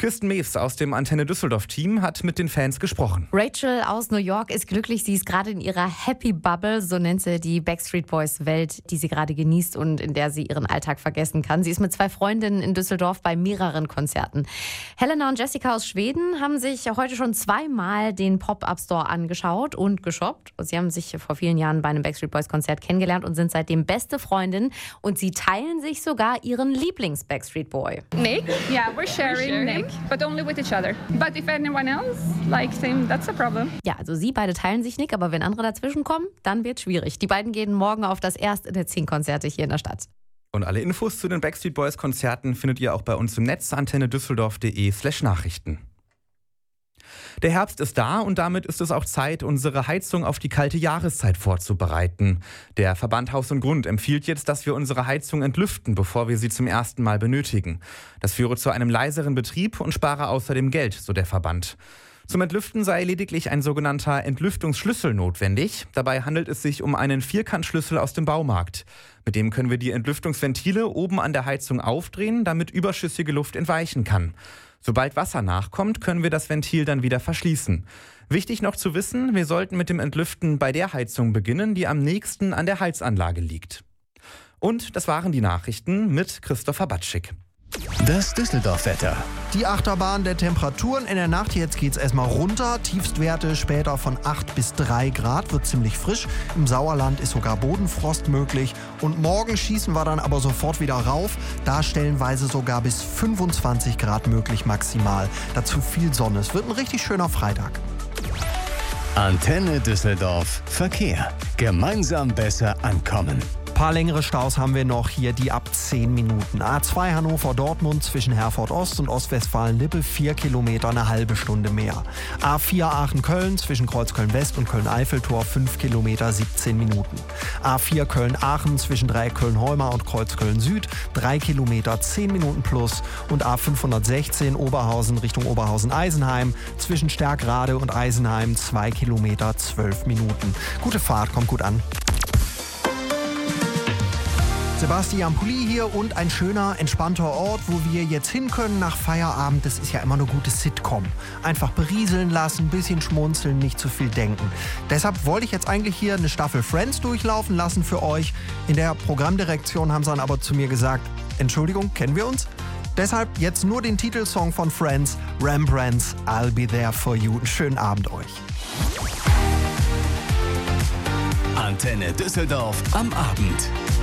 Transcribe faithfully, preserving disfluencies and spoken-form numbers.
Kirsten Mews aus dem Antenne Düsseldorf-Team hat mit den Fans gesprochen. Rachel aus New York ist glücklich. Sie ist gerade in ihrer Happy Bubble, so nennt sie die Backstreet Boys Welt, die sie gerade genießt und in der sie ihren Alltag vergessen kann. Sie ist mit zwei Freundinnen in Düsseldorf bei mehreren Konzerten. Helena und Jessica aus Schweden haben sich heute schon zweimal den Pop-Up-Store angeschaut und geshoppt. Sie haben sich vor vielen Jahren bei einem Backstreet Boys Konzert kennengelernt und sind seitdem beste Freundinnen. Und sie teilen sich sogar ihren Lieblings-Backstreet Boy. Nick? Yeah, we're sharing, sharing Nick, but only with each other. But if anyone else likes him, that's a problem. Ja, also sie beide teilen sich Nick, aber wenn andere dazwischen kommen, dann wird es schwierig. Die beiden gehen morgen auf das erste der zehn Konzerte hier in der Stadt. Und alle Infos zu den Backstreet Boys Konzerten findet ihr auch bei uns im Netz antennedüsseldorf.de slash Nachrichten. Der Herbst ist da und damit ist es auch Zeit, unsere Heizung auf die kalte Jahreszeit vorzubereiten. Der Verband Haus und Grund empfiehlt jetzt, dass wir unsere Heizung entlüften, bevor wir sie zum ersten Mal benötigen. Das führe zu einem leiseren Betrieb und spare außerdem Geld, so der Verband. Zum Entlüften sei lediglich ein sogenannter Entlüftungsschlüssel notwendig. Dabei handelt es sich um einen Vierkantschlüssel aus dem Baumarkt. Mit dem können wir die Entlüftungsventile oben an der Heizung aufdrehen, damit überschüssige Luft entweichen kann. Sobald Wasser nachkommt, können wir das Ventil dann wieder verschließen. Wichtig noch zu wissen, wir sollten mit dem Entlüften bei der Heizung beginnen, die am nächsten an der Heizanlage liegt. Und das waren die Nachrichten mit Christopher Batschik. Das Düsseldorf-Wetter. Die Achterbahn der Temperaturen in der Nacht. Jetzt geht es erstmal runter. Tiefstwerte später von acht bis drei Grad. Wird ziemlich frisch. Im Sauerland ist sogar Bodenfrost möglich. Und morgen schießen wir dann aber sofort wieder rauf. Da stellenweise sogar bis fünfundzwanzig Grad möglich maximal. Dazu viel Sonne. Es wird ein richtig schöner Freitag. Antenne Düsseldorf. Verkehr. Gemeinsam besser ankommen. Ein paar längere Staus haben wir noch hier, die ab zehn Minuten. A zwei Hannover-Dortmund zwischen Herford Ost und Ostwestfalen-Lippe vier Kilometer, eine halbe Stunde mehr. A vier Aachen-Köln zwischen Kreuzköln-West und Köln-Eiffeltor fünf Kilometer, siebzehn Minuten. A vier Köln-Aachen zwischen Dreieck Köln-Heumar und Kreuzköln-Süd drei Kilometer, zehn Minuten plus. Und A fünfhundertsechzehn Oberhausen Richtung Oberhausen-Eisenheim zwischen Stärkrade und Eisenheim zwei Kilometer, zwölf Minuten. Gute Fahrt, kommt gut an. Sebastian Pulli hier und ein schöner, entspannter Ort, wo wir jetzt hin können nach Feierabend. Das ist ja immer eine gute Sitcom. Einfach berieseln lassen, bisschen schmunzeln, nicht zu viel denken. Deshalb wollte ich jetzt eigentlich hier eine Staffel Friends durchlaufen lassen für euch. In der Programmdirektion haben sie dann aber zu mir gesagt, Entschuldigung, kennen wir uns? Deshalb jetzt nur den Titelsong von Friends, Rembrandt's I'll Be There For You. Einen schönen Abend euch. Antenne Düsseldorf am Abend.